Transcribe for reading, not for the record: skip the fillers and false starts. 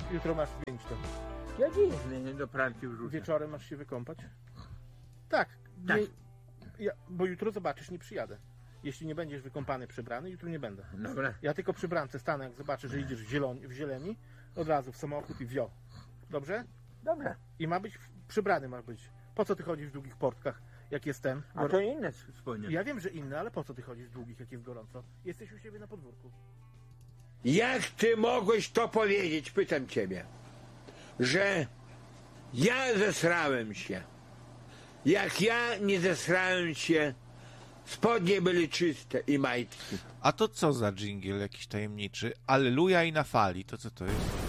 jutro masz zdjęć to. Ja dziwny do pralki wrzucę. Wieczorem masz się wykąpać? Tak. Tak. Bo jutro zobaczysz, nie przyjadę. Jeśli nie będziesz wykąpany, przebrany, jutro nie będę. Dobra. Ja tylko przy bramce stanę, jak zobaczę, że idziesz w zieleni, od razu w samochód i wio. Dobrze? Dobrze. I ma być, przybrany ma być. Po co ty chodzisz w długich portkach, jak jest ten? A to inne spodnie. Ja wiem, że inne, ale po co ty chodzisz w długich, jak jest gorąco? Jesteś u siebie na podwórku. Jak ty mogłeś to powiedzieć, pytam ciebie, że ja zesrałem się. Jak ja nie zesrałem się, spodnie były czyste i majtki. A to co za dżingiel jakiś tajemniczy? Alleluja i na fali, to co to jest?